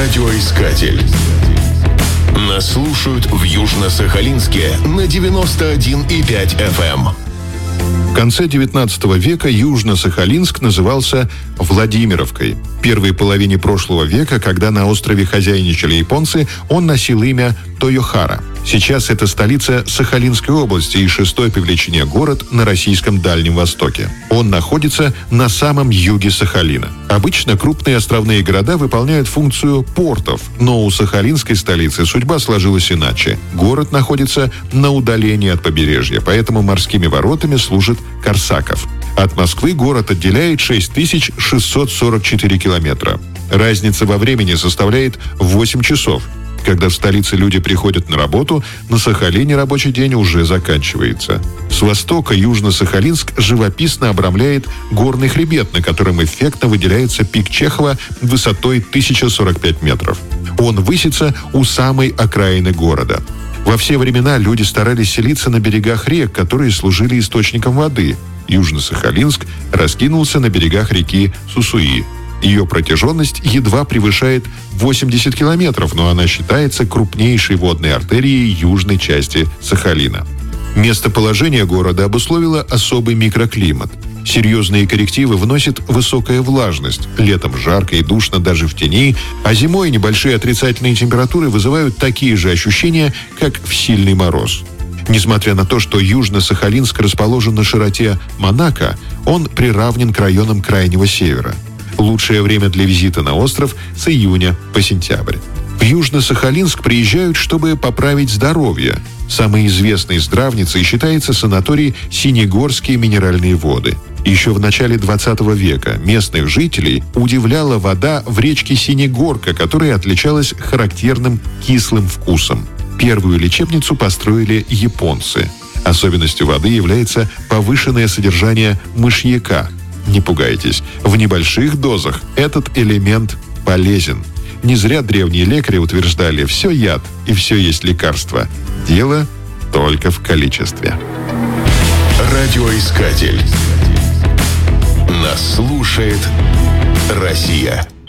Радиоискатель. Нас слушают в Южно-Сахалинске на 91,5 FM. В конце 19 века Южно-Сахалинск назывался Владимировкой. В первой половине прошлого века, когда на острове хозяйничали японцы, он носил имя Тойохара. Сейчас это столица Сахалинской области и шестой по величине город на российском Дальнем Востоке. Он находится на самом юге Сахалина. Обычно крупные островные города выполняют функцию портов, но у сахалинской столицы судьба сложилась иначе. Город находится на удалении от побережья, поэтому морскими воротами служит Корсаков. От Москвы город отделяет 6644 километра. Разница во времени составляет 8 часов. Когда в столице люди приходят на работу, на Сахалине рабочий день уже заканчивается. С востока Южно-Сахалинск живописно обрамляет горный хребет, на котором эффектно выделяется пик Чехова высотой 1045 метров. Он высится у самой окраины города. Во все времена люди старались селиться на берегах рек, которые служили источником воды. Южно-Сахалинск раскинулся на берегах реки Сусуи. Ее протяженность едва превышает 80 километров, но она считается крупнейшей водной артерией южной части Сахалина. Местоположение города обусловило особый микроклимат. Серьезные коррективы вносит высокая влажность. Летом жарко и душно даже в тени, а зимой небольшие отрицательные температуры вызывают такие же ощущения, как в сильный мороз. Несмотря на то, что Южно-Сахалинск расположен на широте Монако, он приравнен к районам Крайнего Севера. Лучшее время для визита на остров с июня по сентябрь. В Южно-Сахалинск приезжают, чтобы поправить здоровье. Самой известной здравницей считается санаторий «Синегорские минеральные воды». Еще в начале 20 века местных жителей удивляла вода в речке Синегорка, которая отличалась характерным кислым вкусом. Первую лечебницу построили японцы. Особенностью воды является повышенное содержание мышьяка. Не пугайтесь, в небольших дозах этот элемент полезен. Не зря древние лекари утверждали: все яд и все есть лекарство. Дело только в количестве. Радиоискатель. Нас слушает Россия.